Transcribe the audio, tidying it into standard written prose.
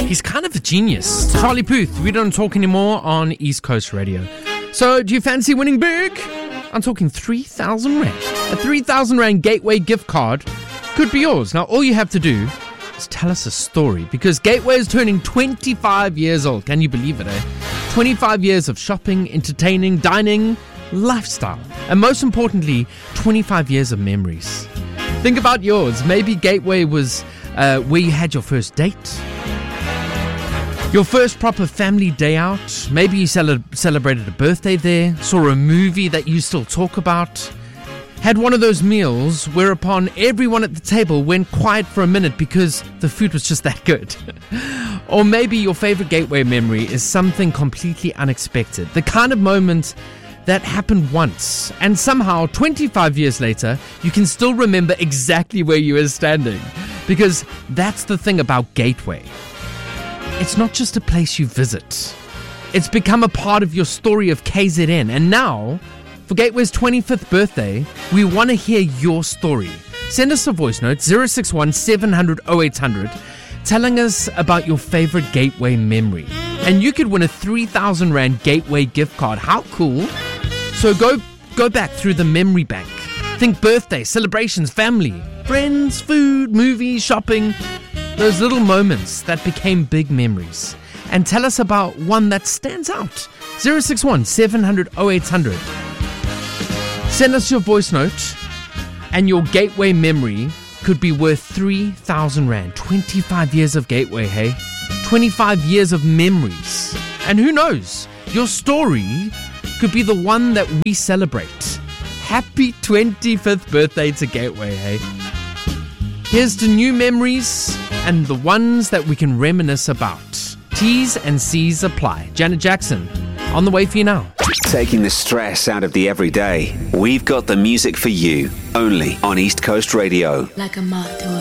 He's kind of a genius. Charlie Puth, we don't talk anymore on East Coast Radio. So, do you fancy winning big? I'm talking 3,000 Rand. A 3,000 Rand Gateway gift card could be yours. Now, all you have to do is tell us a story, because Gateway is turning 25 years old. Can you believe it, eh? 25 years of shopping, entertaining, dining, lifestyle, and most importantly, 25 years of memories. Think about yours. Maybe Gateway was where you had your first date, your first proper family day out. Maybe you celebrated a birthday there, saw a movie that you still talk about, had one of those meals whereupon everyone at the table went quiet for a minute because the food was just that good. Or maybe your favorite Gateway memory is something completely unexpected, the kind of moment that happened once, and somehow 25 years later you can still remember exactly where you were standing. Because that's the thing about Gateway. It's not just a place you visit. It's become a part of your story of KZN. And now, for Gateway's 25th birthday, we want to hear your story. Send us a voice note, 061 700 0800, telling us about your favorite Gateway memory. And you could win a 3,000 Rand Gateway gift card. How cool? So go back through the memory bank. Think birthday, celebrations, family, friends, food, movies, shopping. Those little moments that became big memories. And tell us about one that stands out. 061 700 0800. Send us your voice note, and your Gateway memory could be worth 3,000 Rand. 25 years of Gateway, hey? 25 years of memories. And who knows? Your story could be the one that we celebrate. Happy 25th birthday to Gateway, hey? Here's to new memories and the ones that we can reminisce about. T's and C's apply. Janet Jackson, on the way for you now. Taking the stress out of the everyday. We've got the music for you, only on East Coast Radio. Like a moth to a